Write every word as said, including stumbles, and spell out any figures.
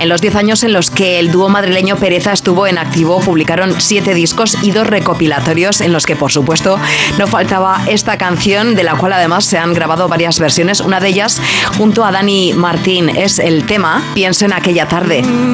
En los diez años en los que el dúo madrileño Pereza estuvo en activo, publicaron siete discos y dos recopilatorios en los que, por supuesto, no faltaba esta canción, de la cual además se han grabado varias versiones. Una de ellas, junto a Dani Martín, es el tema Pienso en aquella tarde.